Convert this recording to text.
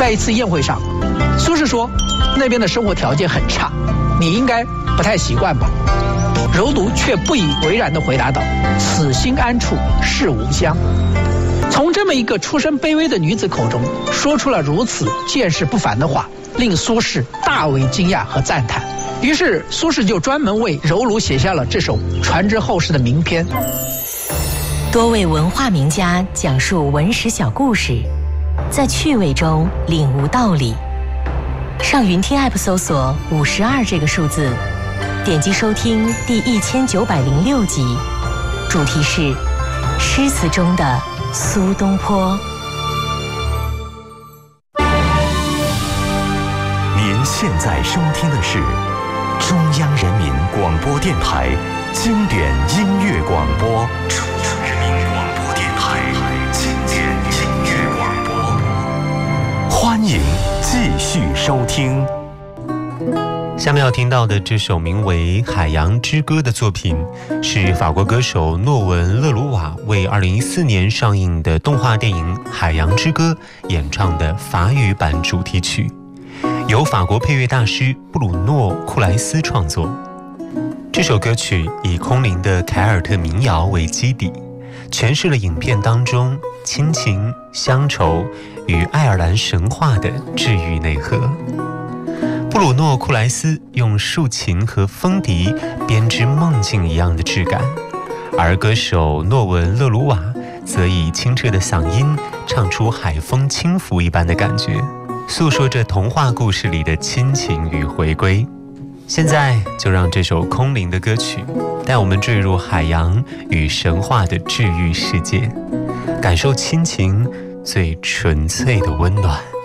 在一次宴会上，苏轼说那边的生活条件很差，你应该不太习惯吧？柔独却不以为然地回答道：此心安处是吾乡。从这么一个出身卑微的女子口中说出了如此见识不凡的话，令苏轼大为惊讶和赞叹。于是苏轼就专门为柔儒写下了这首传之后世的名篇。 多位文化名家讲述文史小故事，在趣味中领悟道理。上云听 App 搜索52这个数字，点击收听第1906集，主题是诗词中的苏东坡。 您现在收听的是中央人民广播电台经典音乐广播。中央人民广播电台经典音乐广播，欢迎继续收听。 下面要听到的这首名为《海洋之歌》的作品，是法国歌手诺文·勒鲁瓦为2014年上映的动画电影《海洋之歌》演唱的法语版主题曲，由法国配乐大师布鲁诺·库莱斯创作。这首歌曲以空灵的凯尔特民谣为基底，诠释了影片当中亲情、乡愁与爱尔兰神话的治愈内核。布鲁诺·库莱斯用竖琴和风笛编织梦境一样的质感，而歌手诺文·勒鲁瓦则以清澈的嗓音唱出海风轻拂一般的感觉，诉说着童话故事里的亲情与回归。现在就让这首空灵的歌曲带我们坠入海洋与神话的治愈世界，感受亲情最纯粹的温暖。